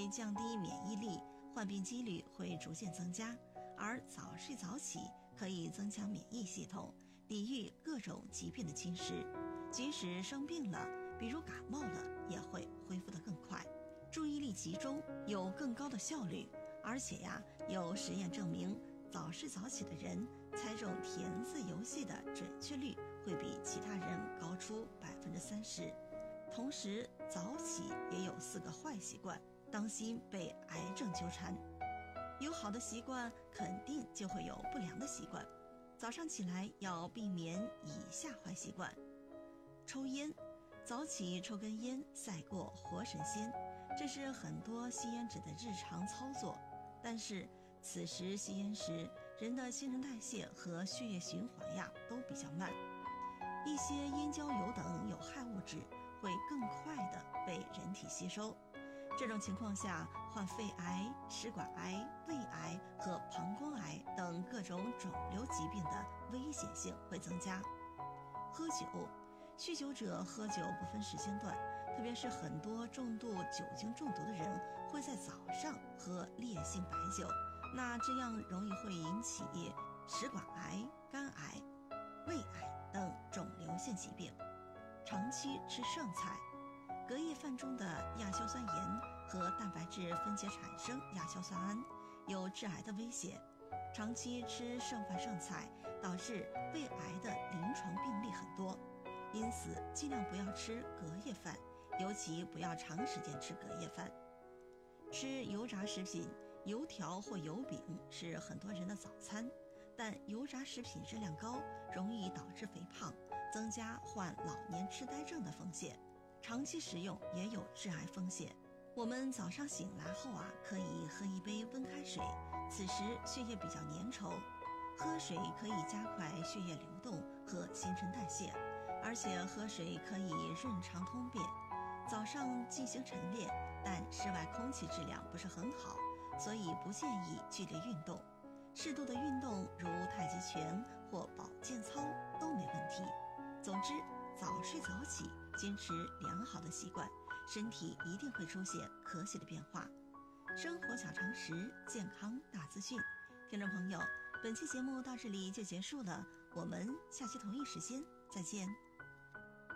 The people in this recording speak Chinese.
会降低免疫力，患病几率会逐渐增加。而早睡早起可以增强免疫系统，抵御各种疾病的侵蚀。即使生病了，比如感冒了，也会恢复得更快，注意力集中，有更高的效率。而且有实验证明，早睡早起的人猜中填字游戏的准确率会比其他人高出30%。同时，早起也有4个坏习惯，当心被癌症纠缠。有好的习惯，肯定就会有不良的习惯。早上起来要避免以下坏习惯：抽烟，早起抽根烟赛过活神仙，这是很多吸烟者的日常操作。但是此时吸烟时，人的新陈代谢和血液循环都比较慢，一些烟焦油等有害物质会更快地被人体吸收。这种情况下，患肺癌、食管癌、胃癌和膀胱癌等各种肿瘤疾病的危险性会增加。喝酒，酗酒者喝酒不分时间段，特别是很多重度酒精中毒的人会在早上喝烈性白酒，那这样容易会引起食管癌、肝癌、胃癌等肿瘤性疾病。长期吃剩菜，隔夜饭中的亚硝酸盐和蛋白质分解产生亚硝酸胺，有致癌的危险。长期吃剩饭剩菜，导致胃癌的临床病例很多，因此尽量不要吃隔夜饭，尤其不要长时间吃隔夜饭。吃油炸食品，油条或油饼是很多人的早餐，但油炸食品热量高，容易导致肥胖，增加患老年痴呆症的风险。长期食用也有致癌风险。我们早上醒来后可以喝一杯温开水，此时血液比较粘稠，喝水可以加快血液流动和新陈代谢，而且喝水可以润肠通便。早上进行晨练，但室外空气质量不是很好，所以不建议剧烈运动。适度的运动如太极拳或保健操都没问题。总之，早睡早起，坚持良好的习惯，身体一定会出现可喜的变化。生活小常识，健康大资讯。听众朋友，本期节目到这里就结束了，我们下期同一时间再见。